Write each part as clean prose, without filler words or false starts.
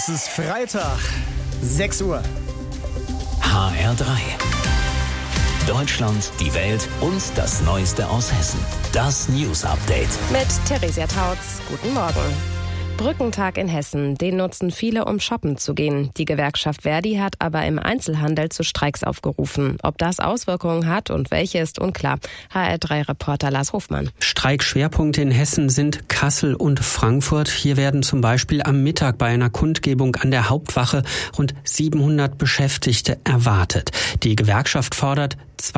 Es ist Freitag, 6 Uhr. HR3. Deutschland, die Welt und das Neueste aus Hessen. Das News Update. Mit Theresia Tautz. Guten Morgen. Brückentag in Hessen, den nutzen viele, um shoppen zu gehen. Die Gewerkschaft Verdi hat aber im Einzelhandel zu Streiks aufgerufen. Ob das Auswirkungen hat und welche, ist unklar. HR3-Reporter Lars Hofmann. Streikschwerpunkte in Hessen sind Kassel und Frankfurt. Hier werden zum Beispiel am Mittag bei einer Kundgebung an der Hauptwache rund 700 Beschäftigte erwartet. Die Gewerkschaft fordert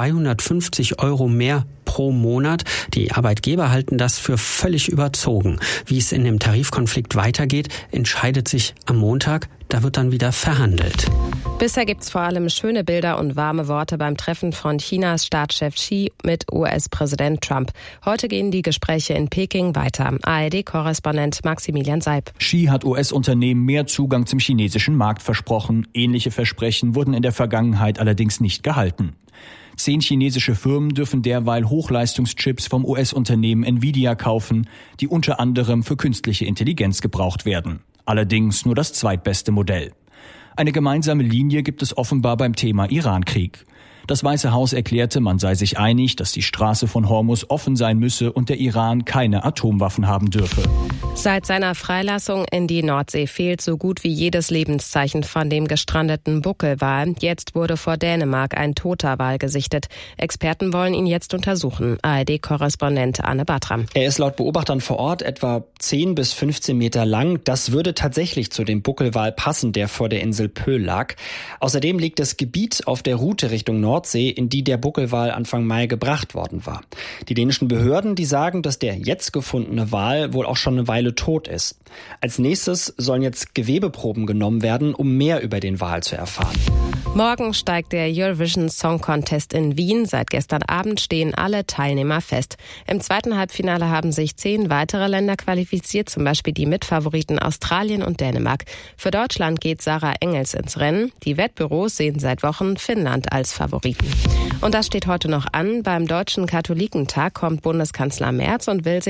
250 € mehr pro Monat. Die Arbeitgeber halten das für völlig überzogen. Wie es in dem Tarifkonflikt weitergeht, entscheidet sich am Montag. Da wird dann wieder verhandelt. Bisher gibt's vor allem schöne Bilder und warme Worte beim Treffen von Chinas Staatschef Xi mit US-Präsident Trump. Heute gehen die Gespräche in Peking weiter. ARD-Korrespondent Maximilian Seib. Xi hat US-Unternehmen mehr Zugang zum chinesischen Markt versprochen. Ähnliche Versprechen wurden in der Vergangenheit allerdings nicht gehalten. 10 chinesische Firmen dürfen derweil Hochleistungschips vom US-Unternehmen Nvidia kaufen, die unter anderem für künstliche Intelligenz gebraucht werden. Allerdings nur das zweitbeste Modell. Eine gemeinsame Linie gibt es offenbar beim Thema Iran-Krieg. Das Weiße Haus erklärte, man sei sich einig, dass die Straße von Hormuz offen sein müsse und der Iran keine Atomwaffen haben dürfe. Seit seiner Freilassung in die Nordsee fehlt so gut wie jedes Lebenszeichen von dem gestrandeten Buckelwal. Jetzt wurde vor Dänemark ein toter Wal gesichtet. Experten wollen ihn jetzt untersuchen. ARD-Korrespondent Anne Bartram. Er ist laut Beobachtern vor Ort etwa 10 bis 15 Meter lang. Das würde tatsächlich zu dem Buckelwal passen, der vor der Insel Pöhl lag. Außerdem liegt das Gebiet auf der Route Richtung Nordsee, in die der Buckelwal Anfang Mai gebracht worden war. Die dänischen Behörden, die sagen, dass der jetzt gefundene Wal wohl auch schon eine Weile tot ist. Als nächstes sollen jetzt Gewebeproben genommen werden, um mehr über den Wal zu erfahren. Morgen steigt der Eurovision Song Contest in Wien. Seit gestern Abend stehen alle Teilnehmer fest. Im zweiten Halbfinale haben sich 10 weitere Länder qualifiziert, zum Beispiel die Mitfavoriten Australien und Dänemark. Für Deutschland geht Sarah Engels ins Rennen. Die Wettbüros sehen seit Wochen Finnland als Favoriten. Und das steht heute noch an. Beim Deutschen Katholikentag kommt Bundeskanzler Merz und will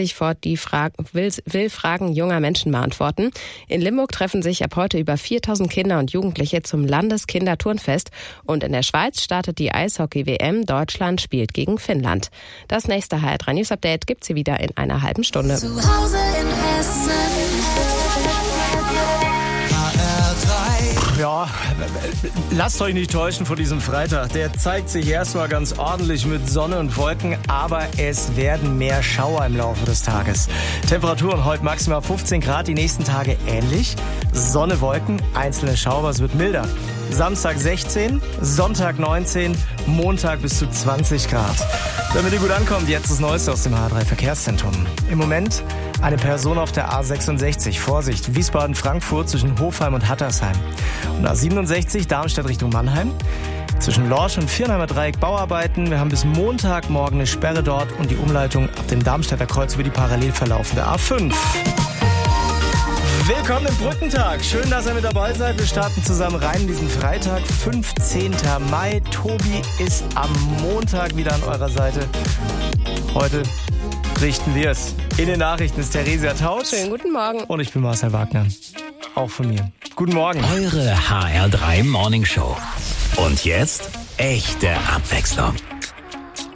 Fragen junger Menschen beantworten. In Limburg treffen sich ab heute über 4000 Kinder und Jugendliche zum Landeskinderturnfest. Und in der Schweiz startet die Eishockey-WM. Deutschland spielt gegen Finnland. Das nächste HR3 News Update gibt's hier wieder in einer halben Stunde. Zu Hause in Hessen. Ja, lasst euch nicht täuschen vor diesem Freitag. Der zeigt sich erstmal ganz ordentlich mit Sonne und Wolken, aber es werden mehr Schauer im Laufe des Tages. Temperaturen heute maximal 15 Grad, die nächsten Tage ähnlich. Sonne, Wolken, einzelne Schauer, es wird milder. Samstag 16, Sonntag 19, Montag bis zu 20 Grad. Damit ihr gut ankommt, jetzt das Neueste aus dem H3 Verkehrszentrum. Im Moment eine Person auf der A66. Vorsicht, Wiesbaden-Frankfurt zwischen Hofheim und Hattersheim. Und A67 Darmstadt Richtung Mannheim. Zwischen Lorsch und Viernheimer Dreieck Bauarbeiten. Wir haben bis Montagmorgen eine Sperre dort und die Umleitung ab dem Darmstädter Kreuz über die parallel verlaufende A5. Willkommen im Brückentag. Schön, dass ihr mit dabei seid. Wir starten zusammen rein in diesen Freitag, 15. Mai. Tobi ist am Montag wieder an eurer Seite. Heute richten wir es. In den Nachrichten ist Theresia Tautz. Schönen guten Morgen. Und ich bin Marcel Wagner. Auch von mir. Guten Morgen. Eure HR3 Morning Show. Und jetzt echte Abwechslung.